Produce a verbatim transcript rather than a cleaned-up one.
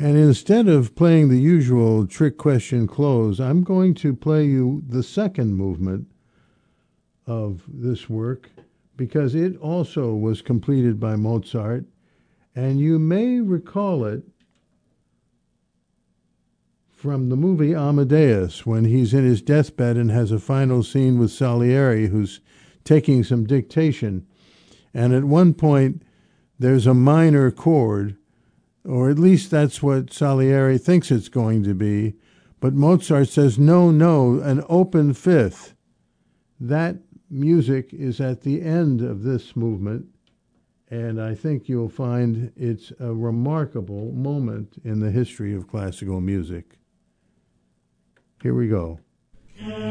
And instead of playing the usual trick question close, I'm going to play you the second movement of this work because it also was completed by Mozart, and you may recall it from the movie Amadeus when he's in his deathbed and has a final scene with Salieri, who's taking some dictation. And at one point, there's a minor chord, or at least that's what Salieri thinks it's going to be. But Mozart says, no, no, an open fifth. That music is at the end of this movement, and I think you'll find it's a remarkable moment in the history of classical music. Here we go.